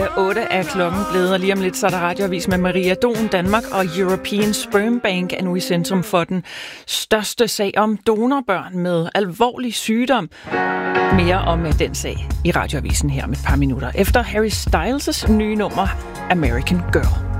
8 er klokken blevet, og lige om lidt så er der radioavis med Maria Don. Danmark og European Sperm Bank er nu i centrum for den største sag om donorbørn med alvorlig sygdom. Mere om den sag i radioavisen her om et par minutter efter Harry Styles' nye nummer American Girl.